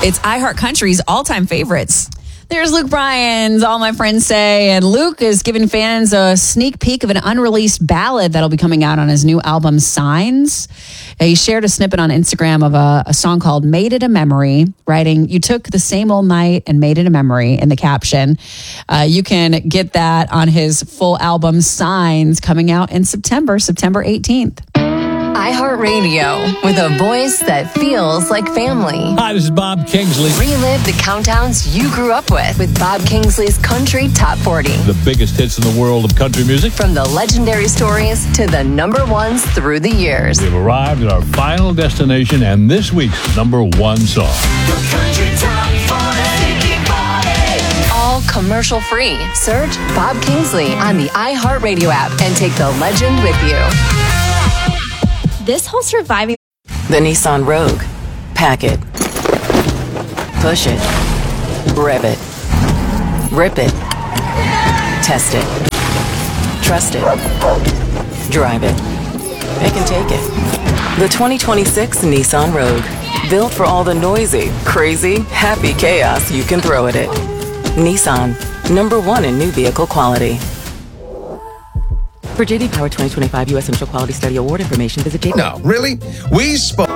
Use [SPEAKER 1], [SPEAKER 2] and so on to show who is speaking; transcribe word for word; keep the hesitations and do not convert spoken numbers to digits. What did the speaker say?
[SPEAKER 1] It's iHeartCountry's all-time favorites.
[SPEAKER 2] There's Luke Bryan's All My Friends Say, and Luke is giving fans a sneak peek of an unreleased ballad that'll be coming out on his new album, Signs. He shared a snippet on Instagram of a, a song called Made It a Memory, writing, "You took the same old night and made it a memory," in the caption. Uh, you can get that on his full album, Signs, coming out in September, September eighteenth.
[SPEAKER 3] iHeartRadio, with a voice that feels like family.
[SPEAKER 4] Hi, this is Bob Kingsley.
[SPEAKER 3] Relive the countdowns you grew up with with Bob Kingsley's Country Top forty.
[SPEAKER 4] The biggest hits in the world of country music.
[SPEAKER 3] From the legendary stories to the number ones through the years.
[SPEAKER 4] We've arrived at our final destination and this week's number one song.
[SPEAKER 5] The Country Top forty.
[SPEAKER 3] All commercial free. Search Bob Kingsley on the iHeartRadio app and take the legend with you.
[SPEAKER 6] This whole surviving...
[SPEAKER 7] The Nissan Rogue. Pack it. Push it. Rev it. Rip it. Test it. Trust it. Drive it. It can take it. The twenty twenty-six Nissan Rogue. Built for all the noisy, crazy, happy chaos you can throw at it. Nissan. Number one in new vehicle quality. For J D Power twenty twenty-five U S Initial Quality Study Award information, visit J D.
[SPEAKER 8] No, really? We spoke.